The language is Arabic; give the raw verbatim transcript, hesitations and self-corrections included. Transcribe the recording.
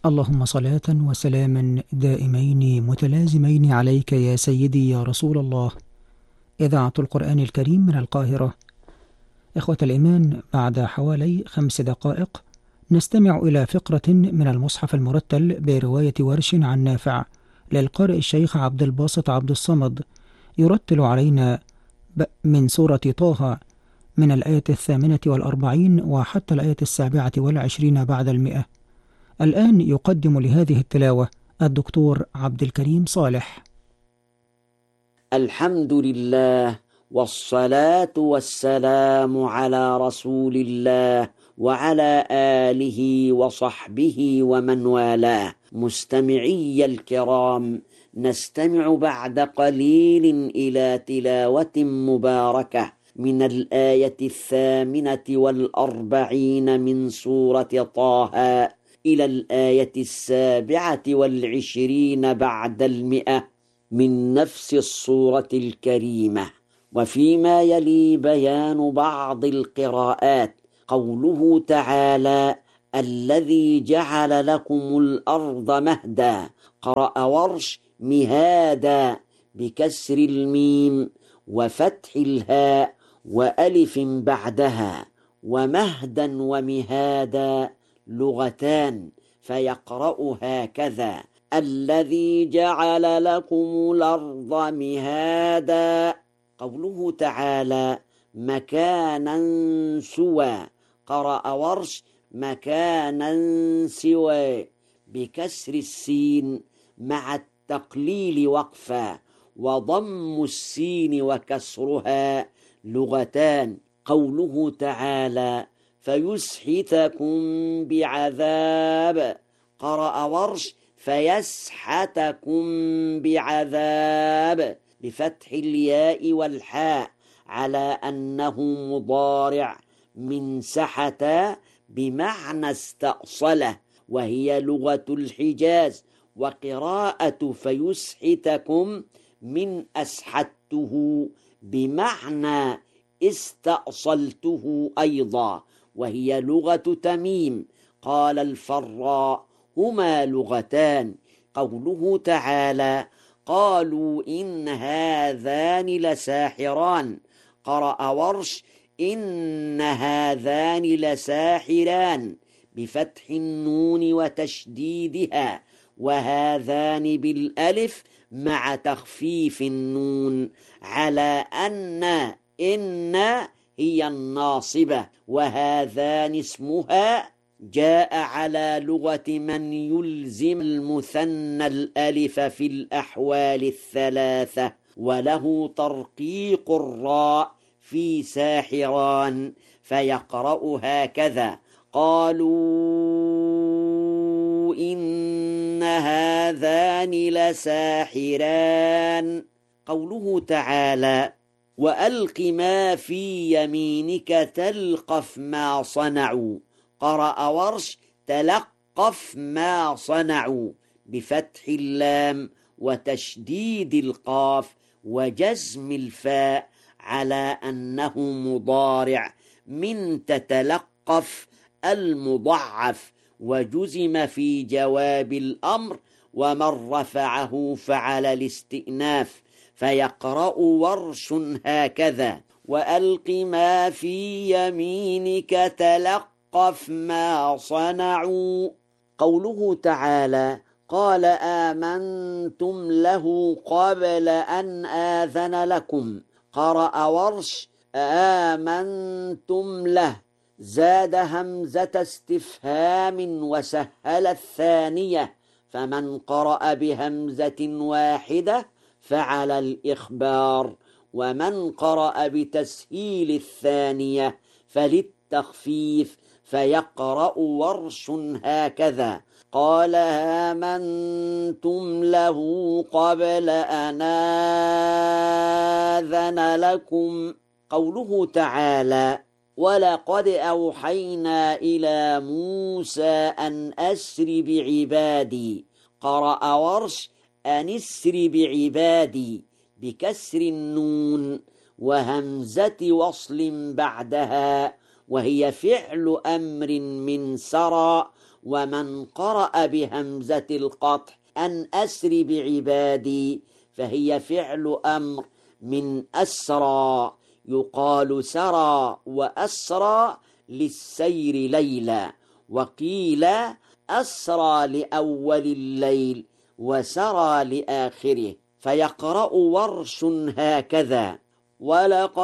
اللهم صلاة وسلاما دائمين متلازمين عليك يا سيدي يا رسول الله. إذاعة القرآن الكريم من القاهرة. إخوة الإيمان، بعد حوالي خمس دقائق نستمع إلى فقرة من المصحف المرتل برواية ورش عن نافع للقارئ الشيخ عبد الباسط عبد الصمد، يرتل علينا من سورة طه من الآية الثامنة والأربعين وحتى الآية السابعة والعشرين بعد المئة. الآن يقدم لهذه التلاوة الدكتور عبد الكريم صالح. الحمد لله والصلاة والسلام على رسول الله وعلى آله وصحبه ومن والاه. مستمعي الكرام، نستمع بعد قليل إلى تلاوة مباركة من الآية الثامنة والأربعين من سورة طه إلى الآية السابعة والعشرين بعد المئة من نفس الصورة الكريمة. وفيما يلي بيان بعض القراءات. قوله تعالى: الذي جعل لكم الأرض مهدا. قرأ ورش مهادا بكسر الميم وفتح الهاء وألف بعدها، ومهدا ومهادا لغتان، فيقرأ هكذا: الذي جعل لكم الأرض مهادا. قوله تعالى: مكانا سوى. قرأ ورش مكانا سوى بكسر السين مع التقليل وقفا، وضم السين وكسرها لغتان. قوله تعالى: فيسحتكم بعذاب. قرأ ورش فيسحتكم بعذاب بفتح الياء والحاء على أنه مضارع من سحت بمعنى استأصله، وهي لغة الحجاز. وقراءة فيسحتكم من أسحته بمعنى استأصلته أيضا، وهي لغة تميم. قال الفراء: هما لغتان. قوله تعالى: قالوا إن هذان لساحران. قرأ ورش إن هذان لساحران بفتح النون وتشديدها، وهذان بالألف مع تخفيف النون، على أن إن هي الناصبة، وهذان اسمها جاء على لغة من يلزم المثنى الألف في الأحوال الثلاثة، وله ترقيق الراء في ساحران، فيقرأ هكذا: قالوا إن هذان لساحران. قوله تعالى: وألق ما في يمينك تلقف ما صنعوا. قرأ ورش تلقف ما صنعوا بفتح اللام وتشديد القاف وجزم الفاء على أنه مضارع من تتلقف المضعف، وجزم في جواب الأمر، ومن رفعه فعل الاستئناف، فيقرأ ورش هكذا: وألق ما في يمينك تلقف ما صنعوا. قوله تعالى: قال آمنتم له قبل أن آذن لكم. قرأ ورش آمنتم له، زاد همزة استفهام وسهل الثانية، فمن قرأ بهمزة واحدة فعل الإخبار، ومن قرأ بتسهيل الثانية فللتخفيف، فيقرأ ورش هكذا: قال آمنتم له قبل أن آذن لكم. قوله تعالى: ولقد أوحينا إلى موسى أن أسر بعبادي. قرأ ورش أن اسر بعبادي بكسر النون وهمزة وصل بعدها، وهي فعل أمر من سرى، ومن قرأ بهمزة القطع أن أسر بعبادي فهي فعل أمر من أسرى، يقال سرى وأسرى للسير ليلا، وقيل أسرى لأول الليل وسرى لآخره، فيقرأ ورش هكذا: ولقد